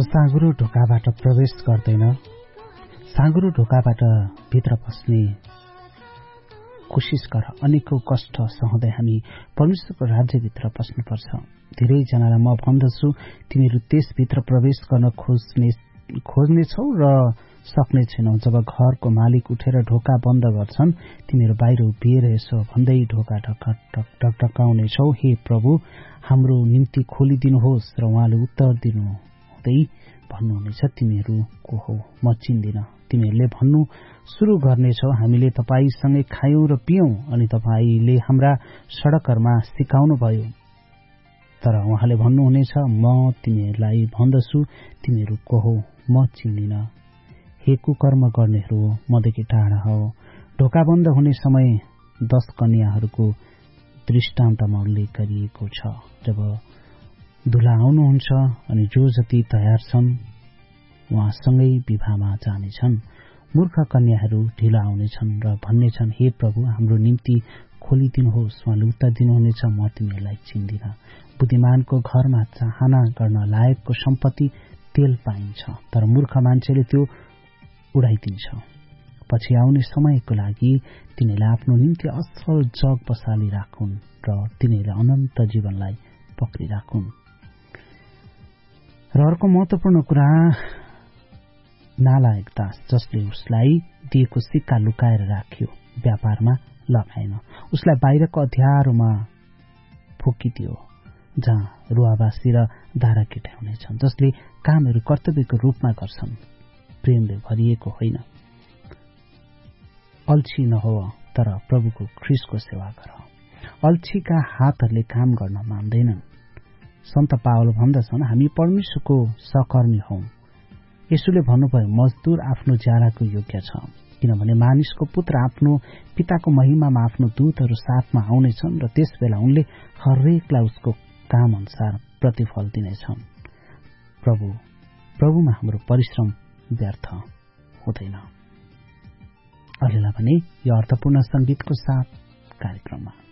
जो साँघुरो ढोकाबाट प्रवेश गर्दैन, साँघुरो ढोकाबाट भित्र पस्ने कोसिस गर। अनेकौं कष्ट सहँदै हामी परमेश्वरको राज्यभित्र पस्नुपर्छ। धेरैजनालाई म भन्दछु, तिमीहरू त्यसभित्र प्रवेश गर्न खोज्नेछौ र सक्ने छैनौ। जब घरको मालिक उठेर ढोका बन्द गर्छन्, तिमीहरू बाहिर उभिएर यसो भन्दै ढोका ढकढकाउनेछौ, हे प्रभु, हाम्रो निम्ति खोलिदिनुहोस्। र उहाँले उत्तर दिनुहुँदै भन्नुहुनेछ, तिमीहरू को हौ, म चिन्दिन। तिमीहरूले भन्नु सुरु गर्नेछौ, हामीले तपाईसँगै खायौं र पियौं अनि तपाईले हाम्रा सडकहरूमा सिकाउनुभयो। तर उहाँले भन्नुहुनेछ, म तिमीहरूलाई भन्दछु, तिमीहरू को हौ, म चिन्दिन। हे कुकर्म गर्नेहरू, मदेखि टाढा हो। ढोका बन्द हुने समय 10 कन्याहरूको दृष्टान्तमा उल्लेख गरिएको छ। जब दुल्हा आउनुहुन्छ अनि जो जति तयार छन् उहाँसँगै विवाहमा जानेछन्। मूर्ख कन्याहरू ढिलो आउनेछन् र भन्नेछन्, हे प्रभु, हाम्रो निम्ति खोलिदिनुहोस्। उहाँले उत्तर दिनुहुनेछ, म तिमीहरूलाई चिन्दिन। बुद्धिमानको घरमा चाहना गर्न लायकको सम्पत्ति तेल पाइन्छ, तर मूर्ख मान्छेले त्यो उडाइदिन्छ। पछि आउने समयको लागि तिनीहरूले आफ्नो निम्ति असल जग बसाली राखुन् र तिनीहरूले अनन्त जीवनलाई पक्रिराखुन्। र अर्को महत्वपूर्ण कुरा, नालायक दास जसले उसलाई दिएको सिक्का लुकाएर राख्यो, व्यापारमा लगाएन, उसलाई बाहिरको अँध्यारोमा फुकिदियो, जहाँ रुवाबासी र दारा केटाउने छन्। जसले कामहरू कर्तव्यको रूपमा गर्छन्, प्रेमले भरिएको होइन। अल्छी नहो, तर प्रभुको ख्रीष्टको सेवा गर। अल्छीका हातहरूले काम गर्न मान्दैनन्। सन्त पावल भन्दछन्, हामी परमेश्वरको सहकर्मी हौं। यसुले भन्नुभयो, मजदूर आफ्नो ज्यालाको योग्य छ, किनभने मानिसको पुत्र आफ्नो पिताको महिमामा आफ्नो दूतहरू साथमा आउनेछन् र त्यसबेला उनले हरेकलाई उसको काम अनुसार प्रतिफल दिनेछन्। प्रभुमा हाम्रो परिश्रम व्यर्थ हुँदैन। अहिलेलाई भने यो अर्थपूर्ण संगीतको साथ कार्यक्रममा